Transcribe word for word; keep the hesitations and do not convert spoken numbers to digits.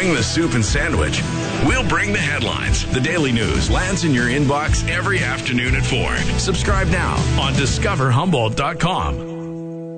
bring the soup and sandwich. We'll bring the headlines. The Daily News lands in your inbox every afternoon at four. Subscribe now on discover humboldt dot com.